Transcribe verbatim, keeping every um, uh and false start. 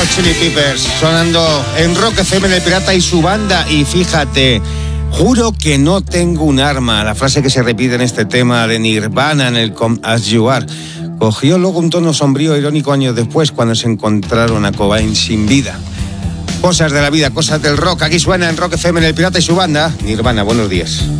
Chili Peppers sonando en Rock F M, El Pirata y su banda. Y fíjate, juro que no tengo un arma, la frase que se repite en este tema de Nirvana en el Come As You Are. Cogió luego un tono sombrío e irónico años después, cuando se encontraron a Cobain sin vida. Cosas de la vida, cosas del rock. Aquí suena en Rock F M, El Pirata y su banda. Nirvana, buenos días.